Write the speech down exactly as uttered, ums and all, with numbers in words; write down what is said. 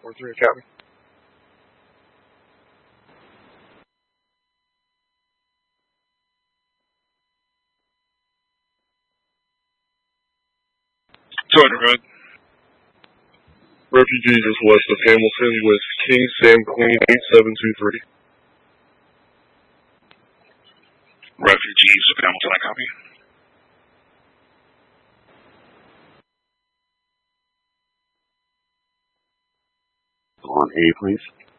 four three, copy. two hundred, go ahead. Refugee just west of Hamilton with King Sam Queen eight seven two three. Refugees of Hamilton, I copy. On A, please.